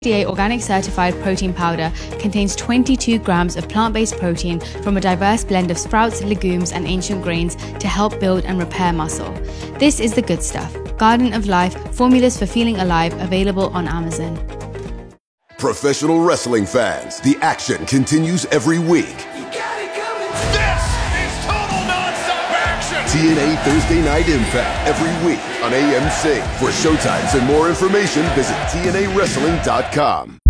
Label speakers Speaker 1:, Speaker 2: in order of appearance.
Speaker 1: USDA Organic Certified Protein Powder contains 22 grams of plant-based protein from a diverse blend of sprouts, legumes, and ancient grains to help build and repair muscle. This is the good stuff. Garden of Life, formulas for feeling alive, available on Amazon.
Speaker 2: Professional wrestling fans, the action continues every week.
Speaker 3: This is total non-stop action!
Speaker 2: TNA Thursday Night Impact every week on AMC. For showtimes and more information, visit TNAWrestling.com.